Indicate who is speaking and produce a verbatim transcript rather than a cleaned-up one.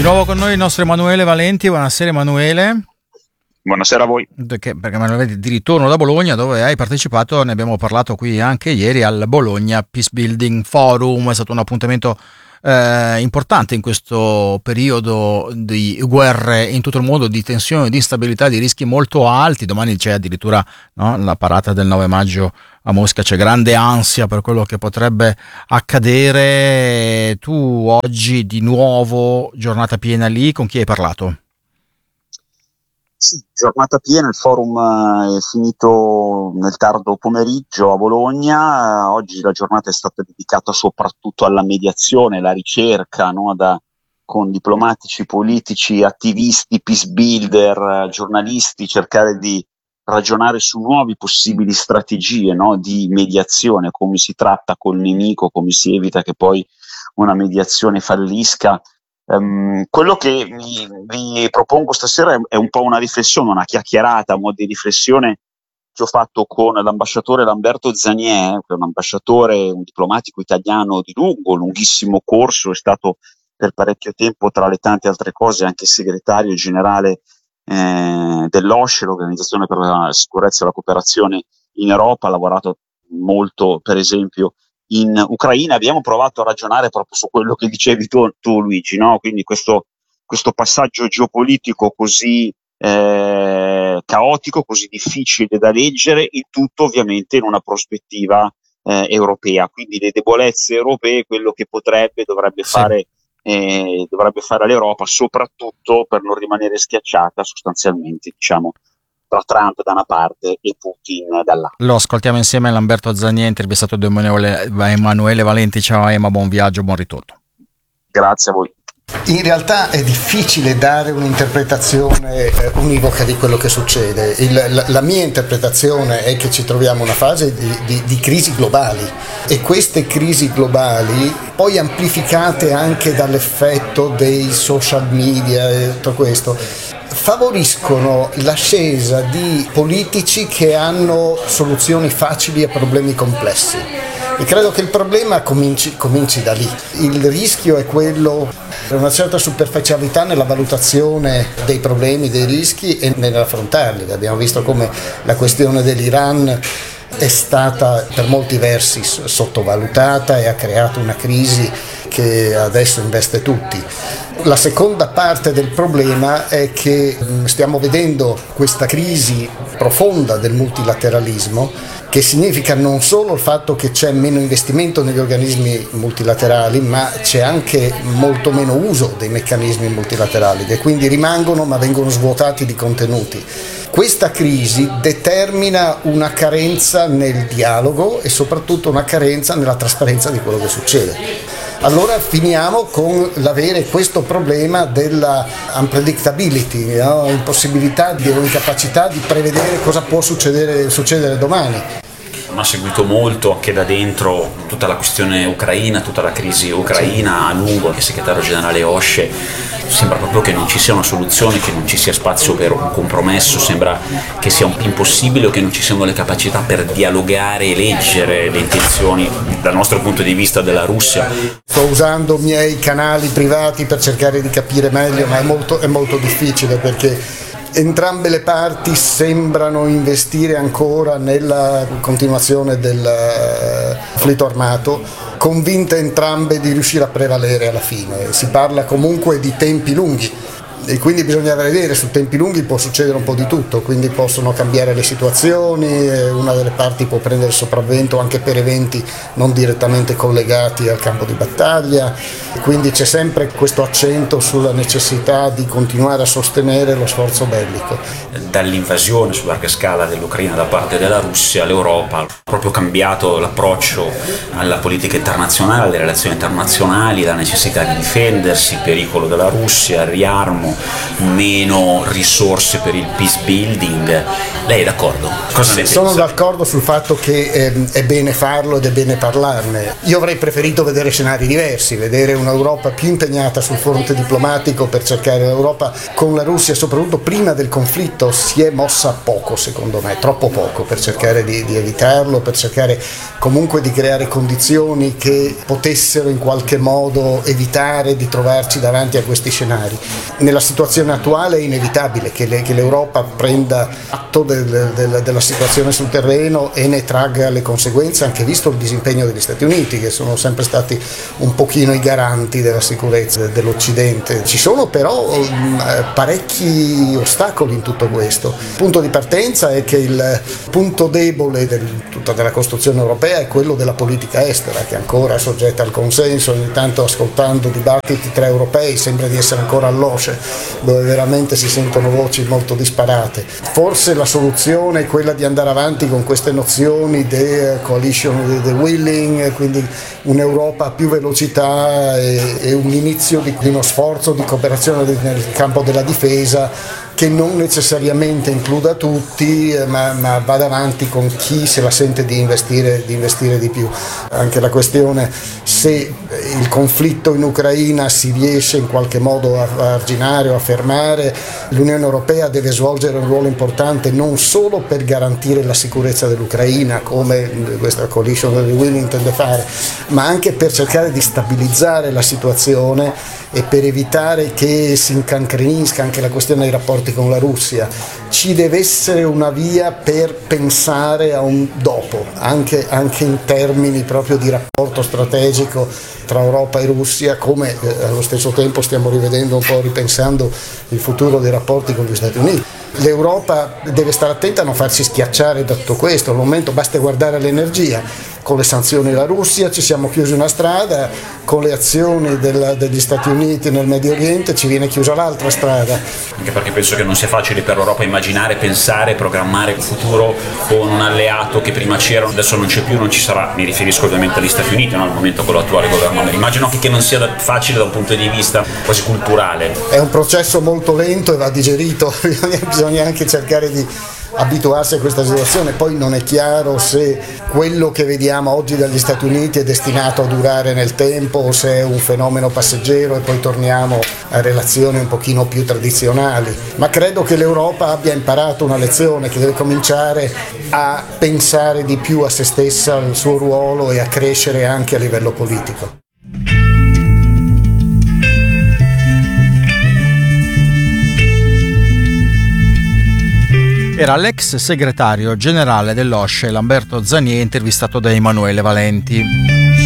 Speaker 1: Di nuovo con noi il nostro Emanuele Valenti. Buonasera Emanuele.
Speaker 2: Buonasera a voi.
Speaker 1: Perché, perché Emanuele di ritorno da Bologna, dove hai partecipato, ne abbiamo parlato qui anche ieri, al Bologna Peace Building Forum. È stato un appuntamento eh, importante in questo periodo di guerre in tutto il mondo, di tensione, di instabilità, di rischi molto alti. Domani c'è addirittura, no, la parata del nove maggio a Mosca, c'è grande ansia per quello che potrebbe accadere. Tu oggi di nuovo giornata piena lì, con chi hai parlato?
Speaker 2: Sì, giornata piena, il forum è finito nel tardo pomeriggio a Bologna. Oggi la giornata è stata dedicata soprattutto alla mediazione, alla ricerca, no, da, con diplomatici, politici, attivisti, peace builder, giornalisti, cercare di ragionare su nuove possibili strategie, no, di mediazione, come si tratta col nemico, come si evita che poi una mediazione fallisca. Um, quello che vi, vi propongo stasera è, è un po' una riflessione, una chiacchierata, un modo di riflessione che ho fatto con l'ambasciatore Lamberto Zanier, che è un ambasciatore, un diplomatico italiano di lungo, lunghissimo corso, è stato per parecchio tempo, tra le tante altre cose, anche segretario generale eh, dell'O S C E, l'Organizzazione per la Sicurezza e la Cooperazione in Europa. Ha lavorato molto, per esempio, in Ucraina. Abbiamo provato a ragionare proprio su quello che dicevi tu, tu Luigi, no? Quindi questo, questo passaggio geopolitico così eh, caotico, così difficile da leggere, il tutto ovviamente in una prospettiva eh, europea. Quindi le debolezze europee, quello che potrebbe, dovrebbe
Speaker 1: Sì.
Speaker 2: fare eh, dovrebbe fare l'Europa, soprattutto per non rimanere schiacciata sostanzialmente, diciamo, tra Trump da una parte e Putin dall'altra.
Speaker 1: Lo ascoltiamo insieme a Lamberto Zanier, intervistato da Emanuele, Emanuele Valenti. Ciao Ema, buon viaggio, buon ritorno.
Speaker 2: Grazie a voi.
Speaker 3: In realtà è difficile dare un'interpretazione eh, univoca di quello che succede. Il, la, la mia interpretazione è che ci troviamo in una fase di, di, di crisi globali, e queste crisi globali, poi amplificate anche dall'effetto dei social media e tutto questo, favoriscono l'ascesa di politici che hanno soluzioni facili a problemi complessi. E credo che il problema cominci, cominci da lì. Il rischio è quello di una certa superficialità nella valutazione dei problemi, dei rischi e nell'affrontarli. Abbiamo visto come la questione dell'Iran è stata per molti versi sottovalutata e ha creato una crisi che adesso investe tutti. La seconda parte del problema è che stiamo vedendo questa crisi profonda del multilateralismo, che significa non solo il fatto che c'è meno investimento negli organismi multilaterali, ma c'è anche molto meno uso dei meccanismi multilaterali, che quindi rimangono ma vengono svuotati di contenuti. Questa crisi determina una carenza nel dialogo e soprattutto una carenza nella trasparenza di quello che succede. Allora finiamo con l'avere questo problema della unpredictability, no? Impossibilità, di incapacità di prevedere cosa può succedere, succedere domani.
Speaker 4: Ha seguito molto anche da dentro tutta la questione ucraina, tutta la crisi ucraina a lungo, anche il segretario generale O S C E. Sembra proprio che non ci sia una soluzione, che non ci sia spazio per un compromesso, sembra che sia un impossibile o che non ci siano le capacità per dialogare e leggere le intenzioni dal nostro punto di vista della Russia.
Speaker 3: Sto usando i miei canali privati per cercare di capire meglio, ma è molto, è molto difficile, perché entrambe le parti sembrano investire ancora nella continuazione del conflitto armato, convinte entrambe di riuscire a prevalere alla fine. Si parla comunque di tempi lunghi e quindi bisogna vedere, su tempi lunghi può succedere un po' di tutto, quindi possono cambiare le situazioni, una delle parti può prendere il sopravvento anche per eventi non direttamente collegati al campo di battaglia, quindi c'è sempre questo accento sulla necessità di continuare a sostenere lo sforzo bellico.
Speaker 4: Dall'invasione su larga scala dell'Ucraina da parte della Russia, l'Europa ha proprio cambiato l'approccio alla politica internazionale, alle relazioni internazionali, la necessità di difendersi, il pericolo della Russia, il riarmo, abbiano meno risorse per il peace building. Lei è d'accordo? Cosa ne pensa?
Speaker 3: Sono d'accordo sul fatto che eh, è bene farlo ed è bene parlarne. Io avrei preferito vedere scenari diversi, vedere un'Europa più impegnata sul fronte diplomatico per cercare l'Europa con la Russia, soprattutto prima del conflitto, si è mossa poco, secondo me, troppo poco per cercare di, di evitarlo, per cercare comunque di creare condizioni che potessero in qualche modo evitare di trovarci davanti a questi scenari. Nella situazione attuale è inevitabile che, le, che l'Europa prenda atto del, del, della situazione sul terreno e ne tragga le conseguenze, anche visto il disimpegno degli Stati Uniti, che sono sempre stati un pochino i garanti della sicurezza dell'Occidente. Ci sono però um, parecchi ostacoli in tutto questo. Il punto di partenza è che il punto debole di tutta della costruzione europea è quello della politica estera, che è ancora soggetta al consenso. Ogni tanto, ascoltando dibattiti tra europei, sembra di essere ancora all'OSCE, dove veramente si sentono voci molto disparate. Forse la soluzione è quella di andare avanti con queste nozioni di coalition the willing, quindi un'Europa a più velocità e, e un inizio di, di uno sforzo di cooperazione nel campo della difesa che non necessariamente includa tutti, ma, ma vada avanti con chi se la sente di investire, di investire di più. Anche la questione se il conflitto in Ucraina si riesce in qualche modo a arginare o a fermare, l'Unione Europea deve svolgere un ruolo importante non solo per garantire la sicurezza dell'Ucraina, come questa coalition of the willing intende fare, ma anche per cercare di stabilizzare la situazione e per evitare che si incancrenisca anche la questione dei rapporti con la Russia. Ci deve essere una via per pensare a un dopo, anche, anche in termini proprio di rapporto strategico tra Europa e Russia, come eh, allo stesso tempo stiamo rivedendo un po', ripensando il futuro dei rapporti con gli Stati Uniti. L'Europa deve stare attenta a non farsi schiacciare da tutto questo. Al momento basta guardare l'energia. Con le sanzioni alla Russia ci siamo chiusi una strada, con le azioni della, degli Stati Uniti nel Medio Oriente ci viene chiusa l'altra strada.
Speaker 4: Anche perché penso che non sia facile per l'Europa immaginare, pensare, programmare il futuro con un alleato che prima c'era, adesso non c'è più, non ci sarà. Mi riferisco ovviamente agli Stati Uniti, no? Al momento con l'attuale governo. Immagino anche che non sia facile da un punto di vista quasi culturale.
Speaker 3: È un processo molto lento e va digerito, bisogna anche cercare di abituarsi a questa situazione. Poi non è chiaro se quello che vediamo oggi dagli Stati Uniti è destinato a durare nel tempo o se è un fenomeno passeggero e poi torniamo a relazioni un pochino più tradizionali, ma credo che l'Europa abbia imparato una lezione, che deve cominciare a pensare di più a se stessa, al suo ruolo, e a crescere anche a livello politico.
Speaker 1: Era l'ex segretario generale dell'OSCE Lamberto Zannier, intervistato da Emanuele Valenti.